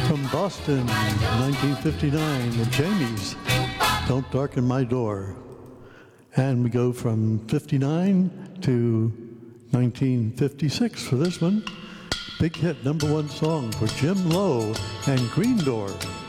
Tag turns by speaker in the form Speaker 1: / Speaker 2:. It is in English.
Speaker 1: From Boston, 1959, the Jamies, Don't Darken My Door. And we go from 59 to 1956 for this one. Big hit, #1 song for Jim Lowe and Green Door.